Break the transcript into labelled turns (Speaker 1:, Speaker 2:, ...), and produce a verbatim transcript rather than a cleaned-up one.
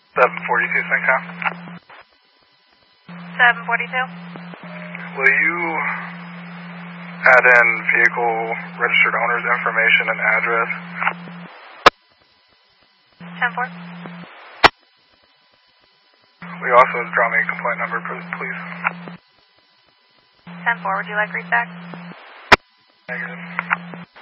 Speaker 1: seven forty-two, Syncom.
Speaker 2: seven forty-two.
Speaker 1: Will you add in vehicle registered owner's information and address?
Speaker 2: ten four.
Speaker 1: Will you also draw me a complaint number, please?
Speaker 2: ten four, would you like read back?